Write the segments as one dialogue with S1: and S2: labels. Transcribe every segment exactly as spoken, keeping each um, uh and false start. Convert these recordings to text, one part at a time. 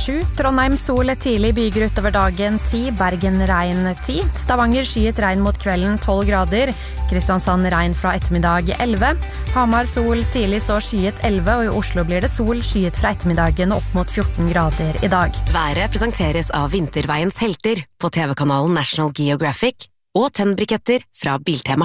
S1: sju. Trondheim sol tidlig, byger utover dagen ti. Bergen regn ti. Stavanger skyet regn mot kvelden tolv grader. Kristiansand regn fra ettermiddag elleve. Hamar sol tidlig, så skyet elleve. Og i Oslo blir det sol skyet fra ettermiddagen opp mot fjorten grader i dag.
S2: Været presenteres av Vinterveiens helter på T V-kanalen National Geographic og tennbriketter fra Biltema.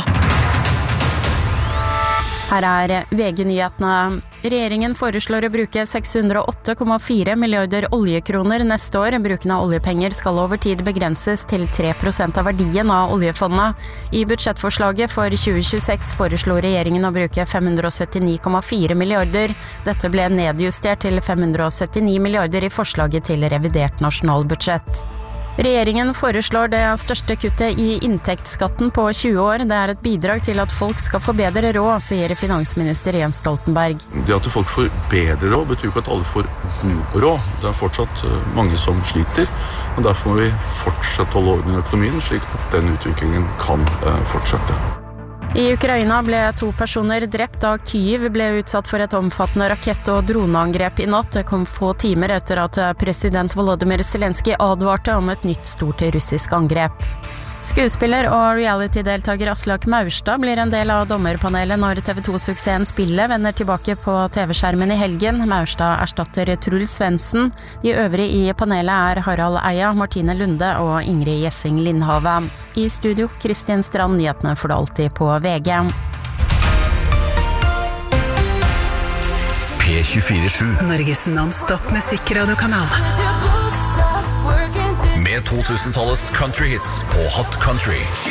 S3: Her er V G-nyhetene. Regjeringen foreslår å bruke seks hundre og åtte komma fire milliarder oljekroner neste år. Bruken av oljepenger skal over tid begrenses til tre prosent av verdien av oljefondet. I budsjettforslaget for tjue tjueseks foreslo regjeringen å bruke fem hundre og syttini komma fire milliarder. Dette ble nedjustert til fem hundre og syttini milliarder i forslaget til revidert nasjonalbudsjett. Regjeringen foreslår det største kuttet i inntektsskatten på tjue år. Det er et bidrag til at folk skal få bedre råd, sier finansminister Jens Stoltenberg.
S4: Det at folk får bedre råd betyr ikke at alle får god råd. Det er fortsatt mange som sliter, og derfor må vi fortsette å holde orden i økonomien, slik at den utviklingen kan fortsette.
S3: I Ukraina ble to personer drept da Kyiv ble utsatt for et omfattende rakett- og droneangrep i natt. Det kom få timer etter at president Volodymyr Zelenskyj advarte om et nytt stort russisk angrep. Skuespiller og reality-deltager Aslak Maurstad blir en del av dommerpanelet når T V to-suksessen Spillet vender tilbake på T V-skjermen i helgen. Maurstad erstatter Truls Svendsen. De øvrige i panelet er Harald Eia, Martine Lunde og Ingrid Gjessing Lindhave. I studio, Kristin Strand, nyhetene får du alltid på V G.
S5: P tjuefire sju.
S6: Norges non-stop musikkradiokanal.
S5: Med to tusen-tallets country hits på Hot Country.